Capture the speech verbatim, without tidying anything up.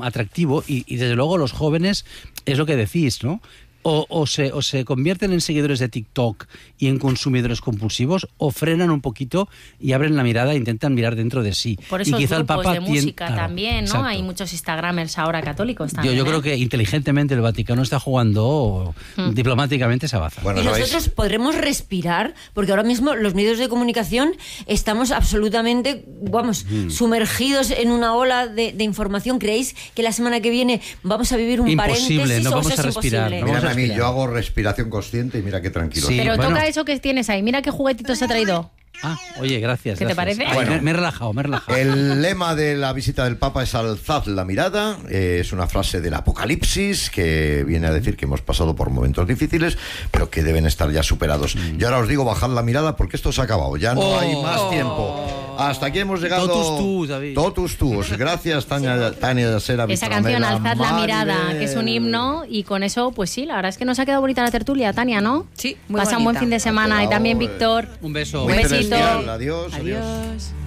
atractivo y, y desde luego los jóvenes, es lo que decís, ¿no? O, o, se, o se convierten en seguidores de TikTok y en consumidores compulsivos, o frenan un poquito y abren la mirada e intentan mirar dentro de sí. Por eso y quizá el Papa de tiene, música claro, también, ¿no? Exacto. Hay muchos Instagramers ahora católicos también. Yo, yo ¿eh? creo que inteligentemente el Vaticano está jugando Hmm. diplomáticamente esa baza. Bueno, y ¿sabéis? nosotros podremos respirar, porque ahora mismo los medios de comunicación estamos absolutamente, vamos, Mm. sumergidos en una ola de, de información. ¿Creéis que la semana que viene vamos a vivir un Imposible, paréntesis no o vamos eso a es respirar, imposible? no vamos Mírame a mí, respirar. yo hago respiración consciente y mira qué tranquilo. Sí. estoy. Pero bueno. toca eso que tienes ahí. Mira qué juguetitos ha traído. Ah, oye, gracias. ¿Qué te gracias. parece? Ay, Bueno. me, me he relajado, me he relajado. El lema de la visita del Papa es alzad la mirada, eh, es una frase del Apocalipsis que viene a decir que hemos pasado por momentos difíciles, pero que deben estar ya superados. Mm. Y ahora os digo, bajad la mirada porque esto se ha acabado, ya no Oh. hay más tiempo. Hasta aquí hemos llegado. Totus tus, David. Totus tus. Gracias, Tania, Tania Yasera, Esa Víctor canción, Amela, Alzad la mirada, Maribel. que es un himno, y con eso, pues sí, la verdad es que nos ha quedado bonita la tertulia, Tania, ¿no? Sí, muy Pasa un buen bonita. fin de semana. Ha y también quedado, Víctor. Un beso. Muy Un besito. celestial. Adiós, adiós. Adiós.